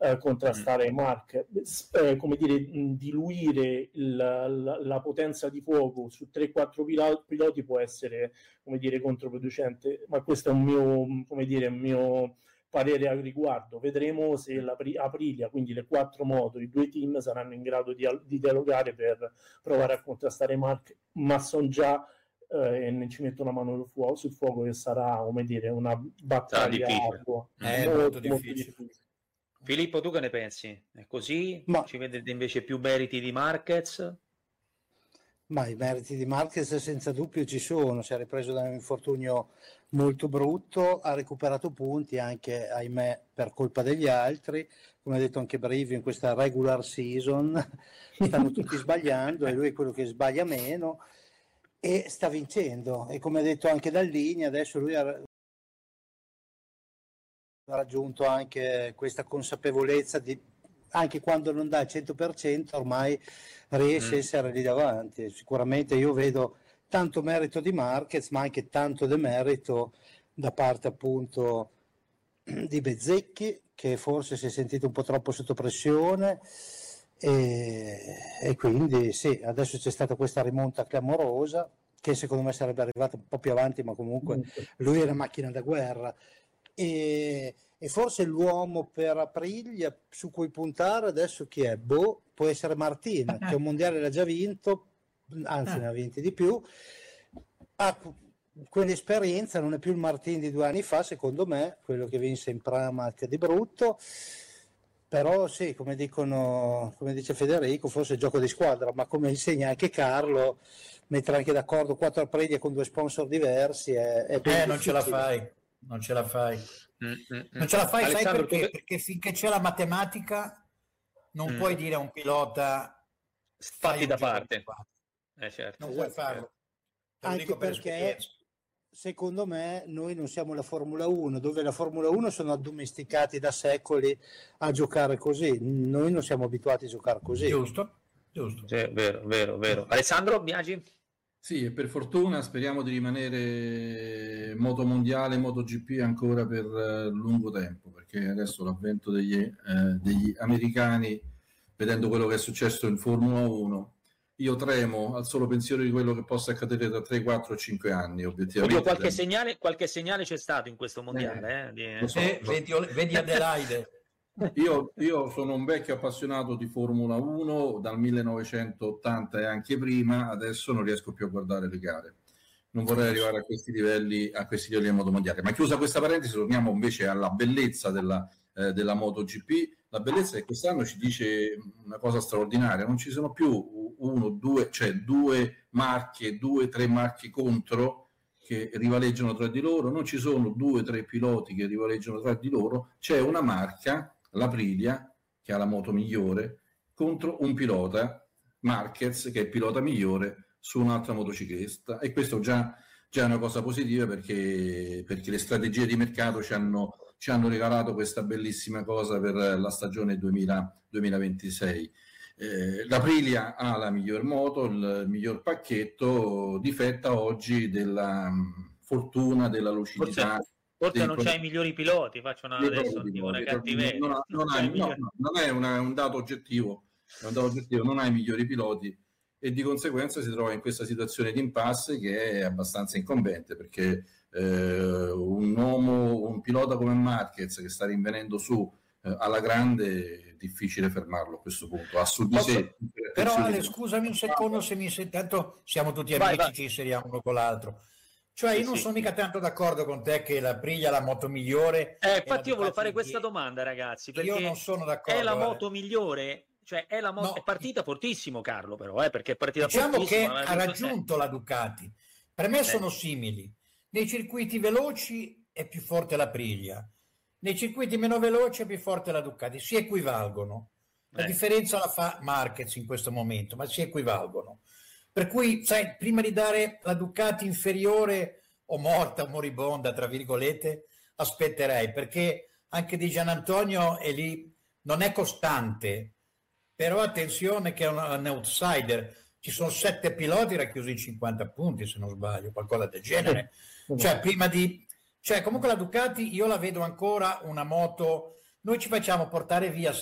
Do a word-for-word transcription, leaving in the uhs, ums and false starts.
eh, contrastare mm. Mark, eh, come dire, mh, diluire il, la, la potenza di fuoco su tre quattro piloti può essere, come dire, controproducente, ma questo è un mio, come dire, un mio parere al riguardo. Vedremo se la Aprilia, quindi le quattro moto, i due team saranno in grado di, di dialogare per provare a contrastare Mark, ma sono già eh, e ne ci metto una mano sul fuoco, sul fuoco che sarà, come dire, una battaglia ardua. È molto, molto difficile. difficile. Filippo, tu che ne pensi? È così? Ma... ci vedete invece più meriti di Marquez? Ma i meriti di Marquez senza dubbio ci sono, si è ripreso da un infortunio molto brutto, ha recuperato punti anche, ahimè, per colpa degli altri, come ha detto anche Brivio in questa regular season, stanno tutti sbagliando e lui è quello che sbaglia meno e sta vincendo, e come ha detto anche Dall'Igna, adesso lui ha raggiunto anche questa consapevolezza di anche quando non dà il cento per cento ormai riesce mm. a essere lì davanti. Sicuramente io vedo tanto merito di Marquez, ma anche tanto demerito da parte appunto di Bezzecchi, che forse si è sentito un po' troppo sotto pressione, e, e quindi sì, adesso c'è stata questa rimonta clamorosa che secondo me sarebbe arrivata un po' più avanti, ma comunque lui è una macchina da guerra. E, e forse l'uomo per Aprilia su cui puntare adesso chi è? Boh, può essere Martin, che un mondiale l'ha già vinto, anzi ne ha vinti di più, ha quell'esperienza, non è più il Martin di due anni fa secondo me, quello che vinse in Pramac di brutto, però sì, come dicono, come dice Federico, forse è gioco di squadra, ma come insegna anche Carlo, mettere anche d'accordo quattro Aprilia con due sponsor diversi è, è eh, non ce la fai. Non ce la fai, mm, mm, non ce la fai, sai perché? Tu... Perché finché c'è la matematica non mm. puoi dire a un pilota fatti da parte, eh, certo. non puoi farlo. Te anche dico per perché secondo me noi non siamo la Formula uno, dove la Formula uno sono addomesticati da secoli a giocare così, noi non siamo abituati a giocare così. Giusto, giusto. Sì, vero, vero, vero. Alessandro Biagi? Sì, e per fortuna speriamo di rimanere motomondiale, MotoGP ancora per uh, lungo tempo, perché adesso l'avvento degli, eh, degli americani, vedendo quello che è successo in Formula uno, io tremo al solo pensiero di quello che possa accadere tra tre, quattro, cinque anni, obiettivamente. Oddio, qualche segnale, qualche segnale c'è stato in questo mondiale. Eh, eh. So, eh, vedi, vedi Adelaide. Io, io sono un vecchio appassionato di Formula uno dal millenovecentottanta e anche prima, adesso non riesco più a guardare le gare, non vorrei arrivare a questi livelli a questi livelli del motomondiale. Ma chiusa questa parentesi, torniamo invece alla bellezza della, eh, della MotoGP. La bellezza è che quest'anno ci dice una cosa straordinaria, non ci sono più uno, due, cioè due marche, due, tre marche contro che rivaleggiano tra di loro, non ci sono due, tre piloti che rivaleggiano tra di loro, c'è una marca, l'Aprilia, che ha la moto migliore, contro un pilota, Marquez, che è il pilota migliore su un'altra motociclista, e questo già, già è una cosa positiva, perché, perché le strategie di mercato ci hanno, ci hanno regalato questa bellissima cosa per la stagione duemila, duemilaventisei. Eh, L'Aprilia ha la miglior moto, il miglior pacchetto, difetta oggi della um, fortuna, della lucidità. Forse... Forse non c'hai i migliori piloti, faccio una, adesso una cattiveria. Non, non, non, no, no, non è una, un dato oggettivo, è un dato oggettivo, non hai i migliori piloti e di conseguenza si trova in questa situazione di impasse che è abbastanza incombente, perché eh, un uomo, un pilota come Marquez che sta rinvenendo su eh, alla grande, è difficile fermarlo a questo punto, ha su di sé. Però Ale, scusami un secondo se mi senti, tanto siamo tutti amici, vai, vai. Ci inseriamo uno con l'altro. Cioè, io sì, non sono sì. mica tanto d'accordo con te che l'Aprilia è la moto migliore. Eh, infatti io volevo fare questa domanda, ragazzi, perché io non sono d'accordo. È la moto migliore, cioè è la moto, no. È partita fortissimo, Carlo, però, eh, perché è partita diciamo fortissimo. Diciamo che ha raggiunto la Ducati. Per me eh. sono simili. Nei circuiti veloci è più forte l'Aprilia, nei circuiti meno veloci è più forte la Ducati, si equivalgono. La eh. differenza la fa Marquez in questo momento, ma si equivalgono. Per cui, sai, prima di dare la Ducati inferiore o morta o moribonda, tra virgolette, aspetterei, perché anche Di Giannantonio è lì, non è costante, però attenzione che è un, un outsider, ci sono sette piloti racchiusi in cinquanta punti, se non sbaglio, qualcosa del genere. Cioè, prima di... Cioè, comunque la Ducati io la vedo ancora una moto noi ci facciamo portare via